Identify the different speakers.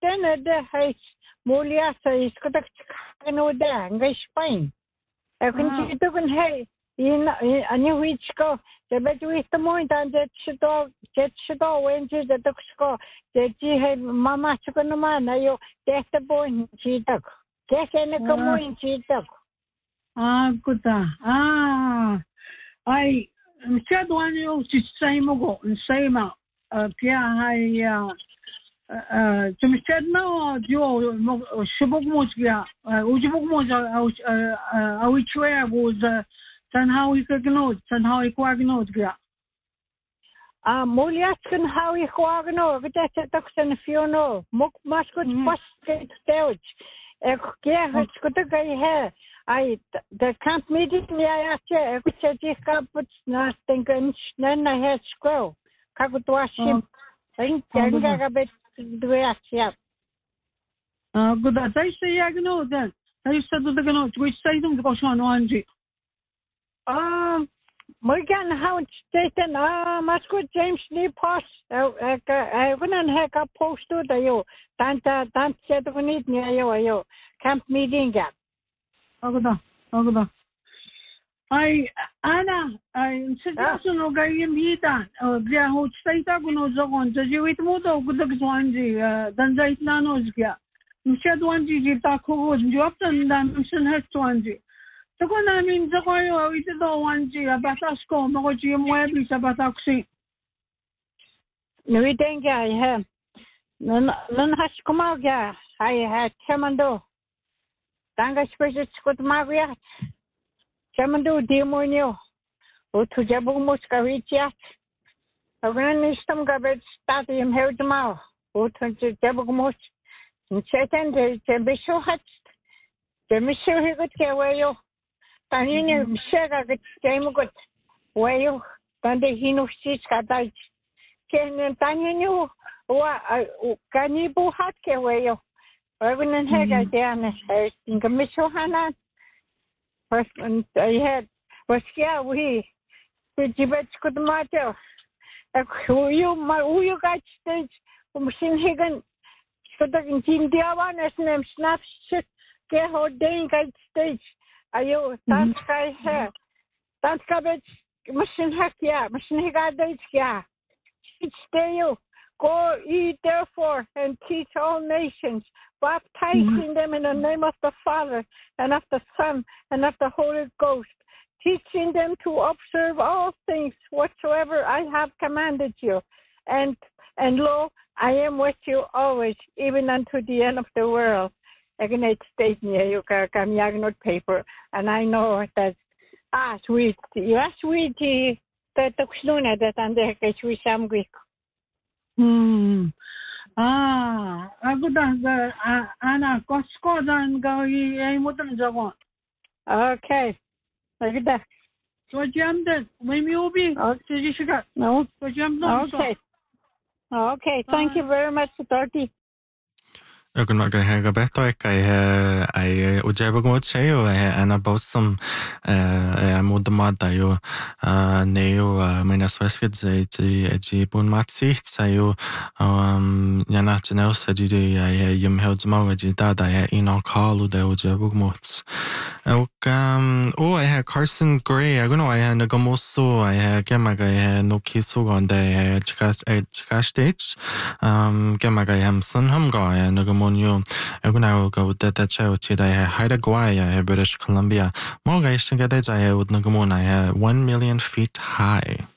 Speaker 1: then the Mulia says, "Could I know there? English Spain. I can see to hey in a new which go. The bet with the point and that should all went to the Duxco. That she had Mamma Chukanama, you get the boy in Cheetuck. Get any come in Cheetuck.
Speaker 2: Good. I said one you same ago and same out. Zum said no, you Shibokmosia, Ujibokmoja, which way was somehow we could know, somehow he quag knows.
Speaker 1: Muliaskin how he quag know, but that's a toxin if you know. Muk must go to stage. Yeah, it's good to go here. The camp meeting, I asked you, I could say, you can't put nothing, and then I had scroll. Kakutwashim. I think I got a bit to ask, yeah.
Speaker 2: Good, as I say, I know then. I said to the note, which say them to go on 1G.
Speaker 1: Morgan, how it's taken, must go James Lee Post. I wouldn't have a post to the you. Tanta said we need near you, camp meeting gap.
Speaker 2: Anna, I suggestion of Gayim Hita, their whole state of Gonozon, the Jewish Moto, good of 1G, then there is Nanoskia. Instead 1G, Taco was dropped and dimension has 1G. So when I mean the oil, we did all 1G, about us go, no GM web is about oxy.
Speaker 1: No, we think I have. None has come out, yeah. I had Chamando. Tanga special Scott Mariat. Chamando demonio. O to Jabumus Caritia. A grand system garbage stadium held them out. O to Jabumus. And Satan, the Bishop had the Monsieur he could get away. Tanini said I could game good. Where you, then the Hino seats got died. Can Tanini, can you go hot get away? I wouldn't have a damn I think a Miss Johanna. First, I had was here we did you bet good matter. Who you got stage machine Hagan so that in India one as name snaps get hold day got stage. Are you that's guy here? That's cabbage machine hack, yeah, machine got dates, yeah. Stay you. Go ye therefore and teach all nations, baptizing them in the name of the Father and of the Son and of the Holy Ghost, teaching them to observe all things whatsoever I have commanded you. And lo, I am with you always, even unto the end of the world. Again, state near you can not paper, and I know that sweet, that the Xluna that under we some Greek. Anna, Coscodan go ye wouldn't go. Okay. Look at that. So jammed it. When you be? No. So jammed. Okay. Okay. Thank you very much, 30.
Speaker 3: Good night, Roberto. I ujebog mo chayo ana bossam modamada yo neo minasweskid ji bun matsi chayo yana channel sajidi yim held maga ji dada ino call de ujebog mots. I had Carson Gray. I don't know. I had Nagamoso. I had Gemaga. I had Noki Sugonde. I had Chika Stage. Gemaga. I had Sunham Guy. And Nagamonio. I go with that child. I had Haida Guay. I had British Columbia. More guys, I had Nagamon. I had 1 million feet high.